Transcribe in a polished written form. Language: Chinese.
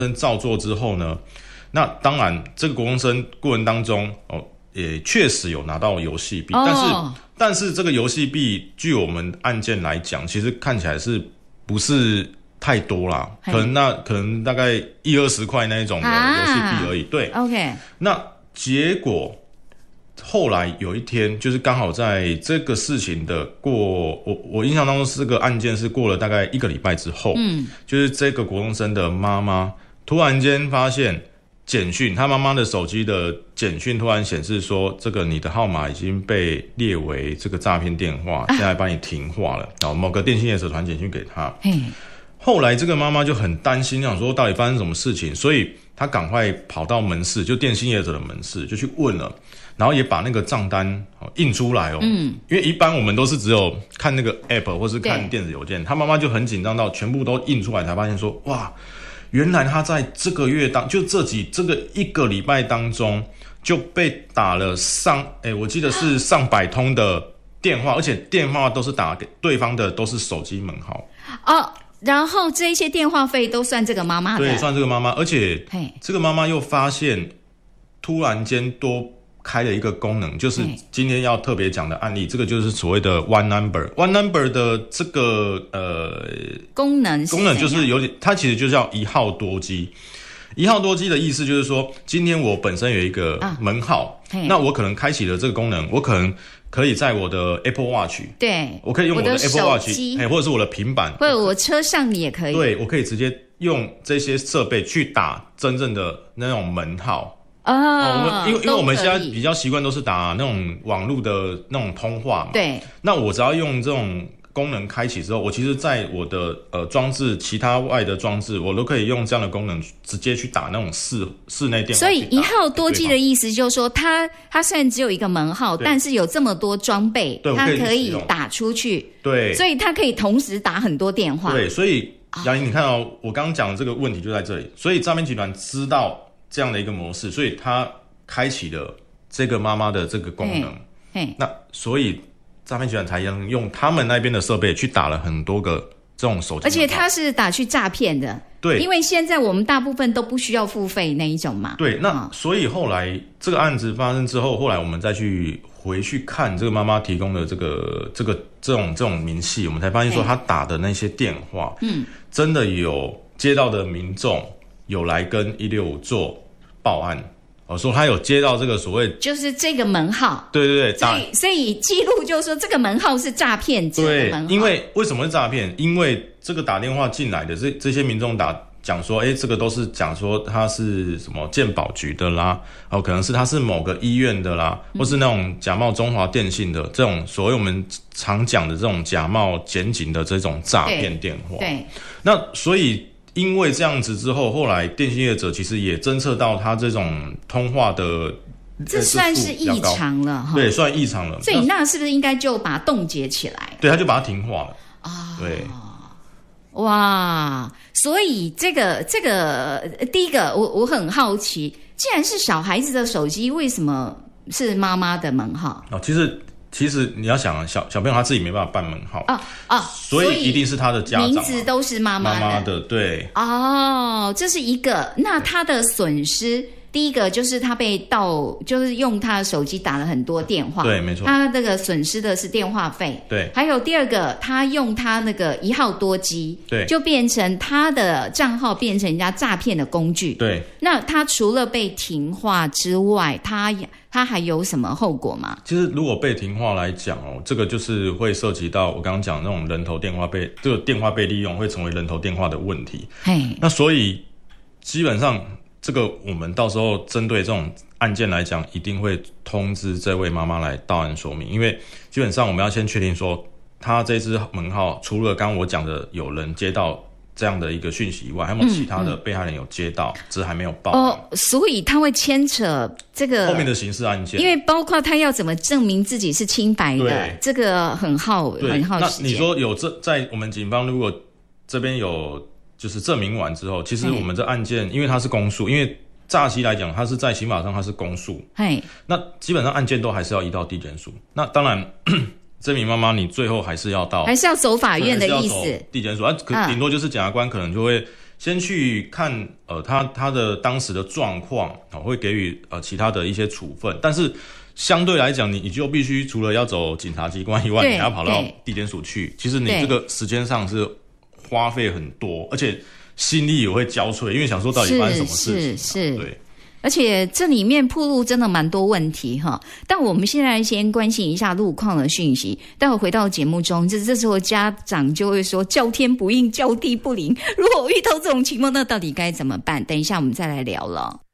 生照做之后呢，那当然这个国中生过程当中也确实有拿到游戏币，但是这个游戏币据我们案件来讲，其实看起来是不是太多啦？可能大概10-20块那一种的游戏币而已。对 ，OK。 那结果后来有一天，就是刚好在这个事情的我印象当中，这个案件是过了大概1个礼拜之后，就是这个国中生的妈妈突然间发现简讯，他妈妈的手机的简讯突然显示说，这个你的号码已经被列为这个诈骗电话，现在帮你停话了。某个电信业者传简讯给他。后来这个妈妈就很担心，想说到底发生什么事情，所以她赶快跑到门市，就电信业者的门市，就去问了，然后也把那个账单印出来因为一般我们都是只有看那个 app 或是看电子邮件，她妈妈就很紧张到全部都印出来，才发现说，哇，原来他在这个月就这个1个礼拜当中就被打了我记得是上百通的电话，而且电话都是打给对方的都是手机门号然后这些电话费都算这个妈妈的， 对，算这个妈妈，而且这个妈妈又发现突然间多开了一个功能，就是今天要特别讲的案例，这个就是所谓的 One Number 的这个功能就是有点，它其实就叫一号多机。一号多机的意思就是说，今天我本身有一个门号，那我可能开启了这个功能，我可能可以在我的 Apple Watch， 对， 我可以用我的 Apple Watch， 或者是我的平板， 或者我车上也可以， 对，我可以直接用这些设备去打真正的那种门号。因为我们现在比较习惯都是打那种网络的那种通话嘛， 对，那我只要用这种功能开启之后，我其实在我的装置其他外的装置，我都可以用这样的功能直接去打那种室内电话。 所以一号多机的意思就是说，它虽然只有一个门号，但是有这么多装备，它可以打出去。 对， 所以它可以同时打很多电话。 对，所以雅玲，你看我刚刚讲的这个问题就在这里。所以诈骗集团知道这样的一个模式，所以他开启了这个妈妈的这个功能。那所以诈骗集团才用他们那边的设备去打了很多个这种手机， 而且他是打去诈骗的。 对， 因为现在我们大部分都不需要付费那一种嘛。 对，那所以后来这个案子发生之后，后来我们再回去看这个妈妈提供的这种明细，我们才发现说他打的那些电话，真的有接到的民众有来跟165做报案。说他有接到这个所谓就是这个门号， 对， 所以记录就是说这个门号是诈骗者的门号。 对，因为为什么是诈骗？因为这个打电话进来的这些民众讲说，这个都是讲说他是什么健保局的啦，可能是他是某个医院的啦，或是那种假冒中华电信的这种所谓我们常讲的这种假冒检警的这种诈骗电话。 对， 那所以。因为这样子之后，后来电信业者其实也侦测到他这种通话的， 这算是异常了哈。 对，算异常了。 所以那是不是应该就把它冻结起来？ 对，他就把它停话了对， 哇，所以这个第一个我很好奇，既然是小孩子的手机，为什么是妈妈的门号？ 其实你要想小朋友他自己没办法办门号所以一定是他的家长名字都是妈妈的，对。 这是一个。那他的损失，第一个就是他被就是用他的手机打了很多电话， 对，没错。 他那个损失的是电话费， 对。 还有第二个，他用他那个1号多机， 对， 就变成他的账号变成人家诈骗的工具， 对。 那他除了被停话之外，他还有什么后果吗？ 其实如果被停话来讲这个就是会涉及到我刚刚讲那种人头电话这个电话被利用，会成为人头电话的问题。那所以基本上这个我们到时候针对这种案件来讲，一定会通知这位妈妈来到案说明，因为基本上我们要先确定说，他这支门号除了刚刚我讲的有人接到这样的一个讯息以外，还有没有其他的被害人有接到，只是还没有报案所以他会牵扯这个后面的刑事案件， 因为包括他要怎么证明自己是清白的，这个很耗时间。 那你说在我们警方如果这边有就是证明完之后，其实我们这案件因为它是公诉，因为诈欺来讲它是在刑法上它是公诉，那基本上案件都还是要移到地检署。那当然这名妈妈你最后还是要走法院的意思，地检署顶多就是检察官可能就会先去看他的当时的状况，会给予其他的一些处分，但是相对来讲，你就必须除了要走警察机关以外，你还要跑到地检署去，其实你这个时间上是花费很多，而且心力也会交瘁，因为想说到底发生什么事情， 是， 对。 而且这里面暴露真的蛮多问题哈，但我们现在先关心一下路况的讯息。待会回到节目中，这时候家长就会说叫天不应，叫地不灵。如果遇到这种情况，那到底该怎么办？等一下我们再来聊了。